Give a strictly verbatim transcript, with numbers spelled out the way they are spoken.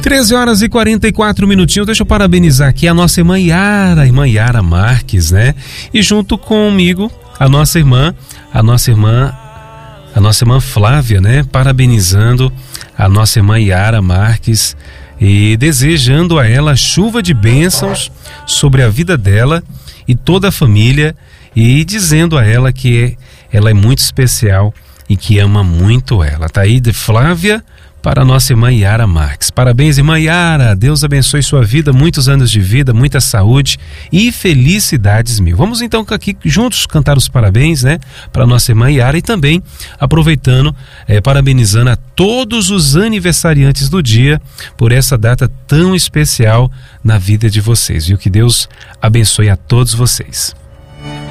treze horas e quarenta e quatro minutinhos. Deixa eu parabenizar aqui a nossa irmã Yara, a irmã Yara Marques, né? E junto comigo, a nossa irmã, a nossa irmã, a nossa irmã Flávia, né? Parabenizando a nossa irmã Yara Marques e desejando a ela chuva de bênçãos sobre a vida dela e toda a família, e dizendo a ela que ela é muito especial e que ama muito ela. Tá aí de Flávia para a nossa irmã Yara Marques. Parabéns, irmã Yara. Deus abençoe sua vida, muitos anos de vida, muita saúde e felicidades mil. Vamos então aqui juntos cantar os parabéns, né, para a nossa irmã Yara, e também aproveitando, é, parabenizando a todos os aniversariantes do dia por essa data tão especial na vida de vocês. Viu? Que Deus abençoe a todos vocês.